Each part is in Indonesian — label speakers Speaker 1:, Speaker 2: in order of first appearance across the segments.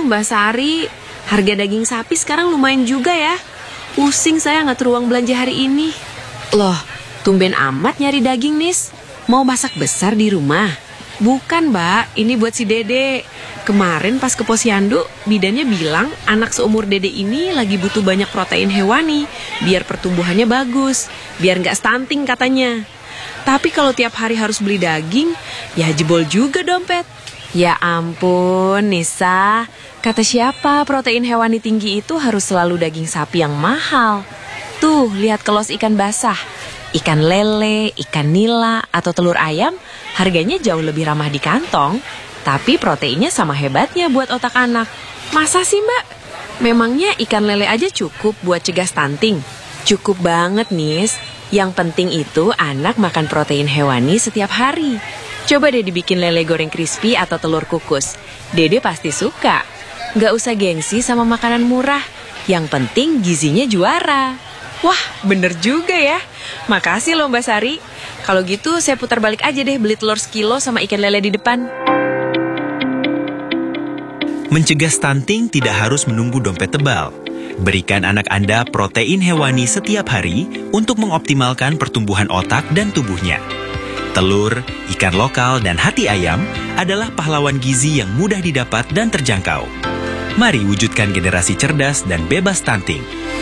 Speaker 1: Mbak Sari, harga daging sapi sekarang lumayan juga ya. Pusing saya ngatur uang belanja hari ini. Loh, tumben amat nyari daging, Nis. Mau masak besar di rumah? Bukan, Mbak, ini buat si Dede. Kemarin pas ke posyandu, bidannya bilang anak seumur Dede ini lagi butuh banyak protein hewani, biar pertumbuhannya bagus, biar nggak stunting katanya. Tapi kalau tiap hari harus beli daging, ya jebol juga dompet. Ya ampun, Nisa. Kata siapa protein hewani tinggi itu harus selalu daging sapi yang mahal? Tuh, lihat kelos ikan basah. Ikan lele, ikan nila, atau telur ayam harganya jauh lebih ramah di kantong, tapi proteinnya sama hebatnya buat otak anak. Masa sih, Mbak? Memangnya ikan lele aja cukup buat cegah stunting? Cukup banget, Nis. Yang penting itu anak makan protein hewani setiap hari. Coba deh dibikin lele goreng crispy atau telur kukus. Dede pasti suka. Nggak usah gengsi sama makanan murah. Yang penting gizinya juara. Wah, bener juga ya. Makasih loh Mbak Sari. Kalau gitu saya putar balik aja deh beli telur sekilo sama ikan lele di depan.
Speaker 2: Mencegah stunting tidak harus menunggu dompet tebal. Berikan anak Anda protein hewani setiap hari untuk mengoptimalkan pertumbuhan otak dan tubuhnya. Telur, ikan lokal, dan hati ayam adalah pahlawan gizi yang mudah didapat dan terjangkau. Mari wujudkan generasi cerdas dan bebas stunting.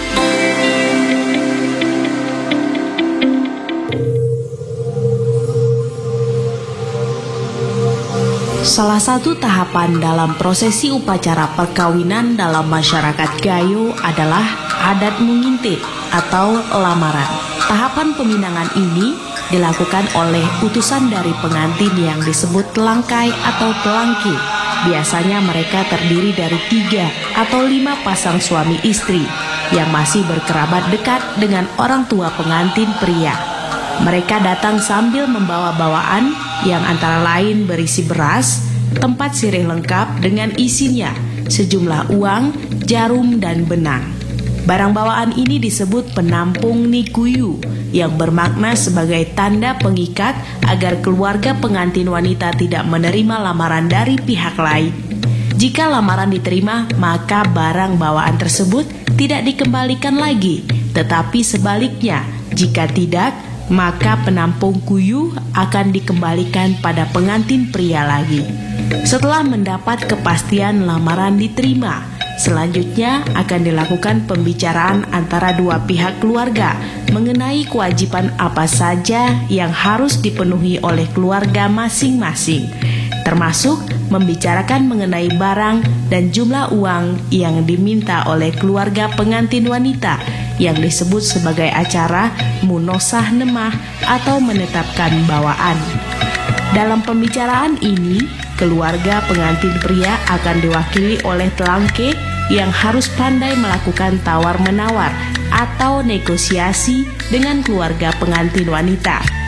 Speaker 3: Salah satu tahapan dalam prosesi upacara perkawinan dalam masyarakat Gayo adalah adat mengintip atau lamaran. Tahapan peminangan ini dilakukan oleh utusan dari pengantin yang disebut telangkai atau telangki. Biasanya mereka terdiri dari 3 atau 5 pasang suami istri yang masih berkerabat dekat dengan orang tua pengantin pria. Mereka datang sambil membawa bawaan yang antara lain berisi beras, tempat sirih lengkap dengan isinya, sejumlah uang, jarum, dan benang. Barang bawaan ini disebut penampung nikuyu, yang bermakna sebagai tanda pengikat agar keluarga pengantin wanita tidak menerima lamaran dari pihak lain. Jika lamaran diterima, maka barang bawaan tersebut tidak dikembalikan lagi, tetapi sebaliknya, jika tidak, maka penampung kuyu akan dikembalikan pada pengantin pria lagi. Setelah mendapat kepastian lamaran diterima, selanjutnya akan dilakukan pembicaraan antara dua pihak keluarga mengenai kewajiban apa saja yang harus dipenuhi oleh keluarga masing-masing, termasuk membicarakan mengenai barang dan jumlah uang yang diminta oleh keluarga pengantin wanita yang disebut sebagai acara munosah nemah atau menetapkan bawaan. Dalam pembicaraan ini, keluarga pengantin pria akan diwakili oleh telangke yang harus pandai melakukan tawar-menawar atau negosiasi dengan keluarga pengantin wanita.